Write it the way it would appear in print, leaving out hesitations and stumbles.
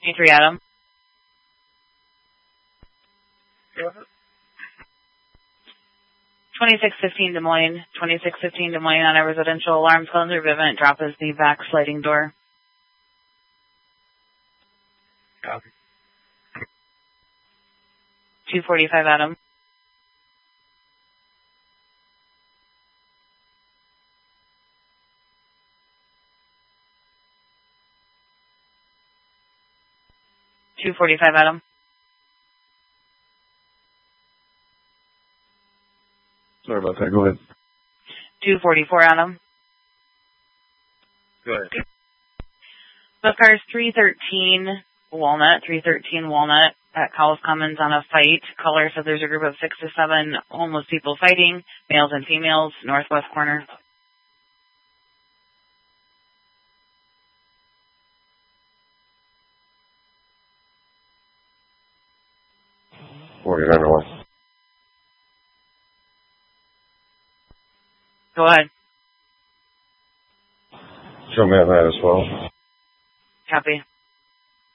23 Adam. 2615 Des Moines. 2615 Des Moines on a residential alarm cylinder. Vivint, drop is the back sliding door. Copy. 245 Adam. Adam. Sorry about that. Go ahead. 244 Adam. Go ahead. Bus cars 313 Walnut at Cowles Commons on a fight. Caller said there's a group of 6 to 7 homeless people fighting, males and females, northwest corner. North. Go ahead. Show me that as well. Copy.